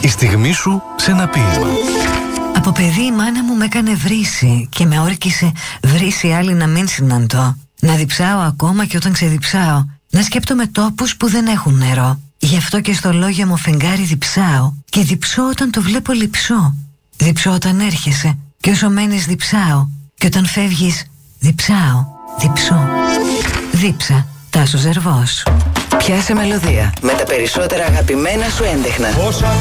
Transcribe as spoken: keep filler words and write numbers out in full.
Η στιγμή σου σε ένα ποίημα. Από παιδί η μάνα μου με έκανε βρύση και με όρκησε βρύση άλλη να μην συναντώ. Να διψάω ακόμα και όταν ξεδιψάω. Να σκέπτομαι τόπους που δεν έχουν νερό. Γι' αυτό και στο λόγια μου φεγγάρι διψάω. Και διψώ όταν το βλέπω λειψώ. Διψώ όταν έρχεσαι και όσο μένεις διψάω. Και όταν φεύγεις διψάω, διψώ. Δίψα, Τάσος Ζερβός. Πιάσε μελωδία με τα περισσότερα αγαπημένα σου έντεχνα.